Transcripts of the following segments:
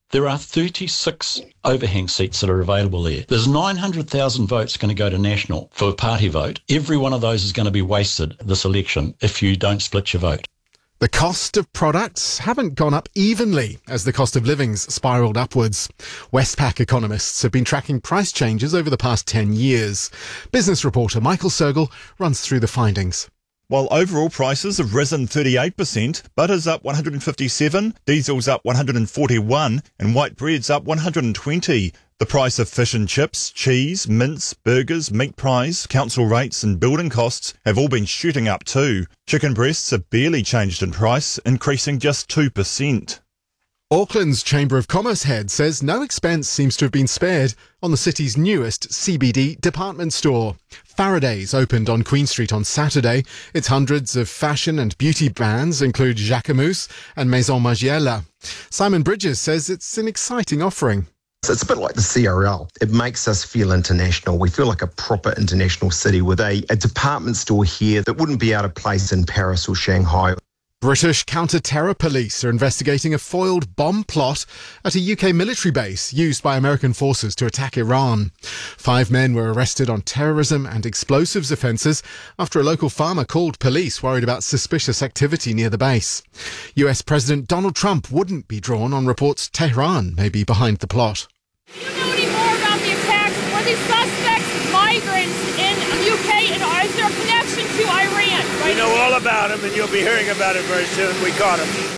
There are 36 overhang seats that are available there. There's 900,000 votes going to go to National for a party vote. Every one of those is going to be wasted this election if you don't split your vote. The cost of products haven't gone up evenly as the cost of living's spiralled upwards. Westpac economists have been tracking price changes over the past 10 years. Business reporter Michael Sergel runs through the findings. While overall prices have risen 38%, butter's up 157, diesel's up 141, and white bread's up 120. The price of fish and chips, cheese, mince, burgers, meat pies, council rates and building costs have all been shooting up too. Chicken breasts have barely changed in price, increasing just 2%. Auckland's Chamber of Commerce head says no expense seems to have been spared on the city's newest CBD department store. Faraday's opened on Queen Street on Saturday. Its hundreds of fashion and beauty brands include Jacquemus and Maison Margiela. Simon Bridges says it's an exciting offering. It's a bit like the CRL. It makes us feel international. We feel like a proper international city with a department store here that wouldn't be out of place in Paris or Shanghai. British counter-terror police are investigating a foiled bomb plot at a UK military base used by American forces to attack Iran. 5 men were arrested on terrorism and explosives offences after a local farmer called police worried about suspicious activity near the base. US President Donald Trump wouldn't be drawn on reports Tehran may be behind the plot. Do you know any more about the attacks? Were these suspects migrants in the UK, and is there a connection to Iran? We know all about him, and you'll be hearing about it very soon. We caught him.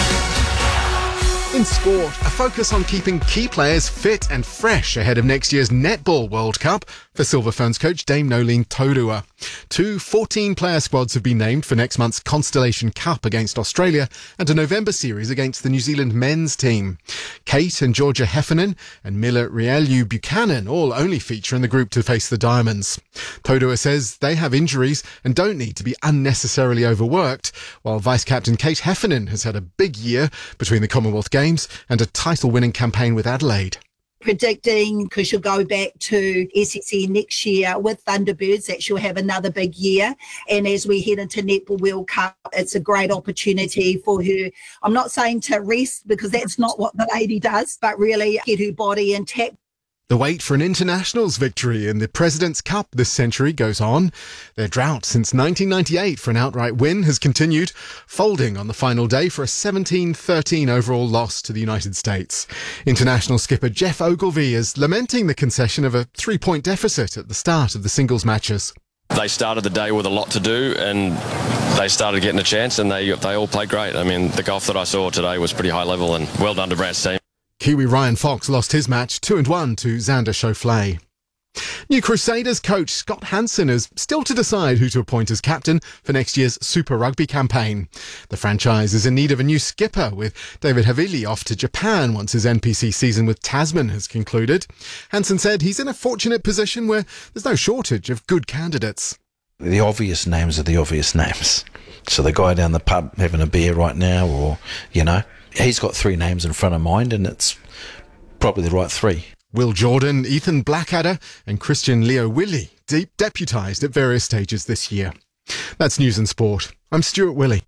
In sport, a focus on keeping key players fit and fresh ahead of next year's Netball World Cup for Silver Ferns coach Dame Nolene Taurua. 2 14-player squads have been named for next month's Constellation Cup against Australia and a November series against the New Zealand men's team. Kate and Georgia Heffernan and Miller Rielu Buchanan all only feature in the group to face the Diamonds. Taurua says they have injuries and don't need to be unnecessarily overworked, while Vice-Captain Kate Heffernan has had a big year between the Commonwealth Games and a title-winning campaign with Adelaide. Predicting, because she'll go back to SEC next year with Thunderbirds, that she'll have another big year. And as we head into Netball World Cup, it's a great opportunity for her. I'm not saying to rest, because that's not what the lady does, but really get her body intact. The wait for an internationals victory in the President's Cup this century goes on. Their drought since 1998 for an outright win has continued, folding on the final day for a 17-13 overall loss to the United States. International skipper Jeff Ogilvie is lamenting the concession of a 3-point deficit at the start of the singles matches. They started the day with a lot to do, and they started getting a chance, and they all played great. I mean, the golf that I saw today was pretty high level, and well done to Brad's team. Kiwi Ryan Fox lost his match 2-1 to Xander Schauffele. New Crusaders coach Scott Hansen is still to decide who to appoint as captain for next year's Super Rugby campaign. The franchise is in need of a new skipper, with David Havili off to Japan once his NPC season with Tasman has concluded. Hansen said he's in a fortunate position where there's no shortage of good candidates. The obvious names are the obvious names. So the guy down the pub having a beer right now, or, he's got 3 names in front of mind, and it's probably the right 3. Will Jordan, Ethan Blackadder and Christian Leo Willie deputised at various stages this year. That's News and Sport. I'm Stuart Willey.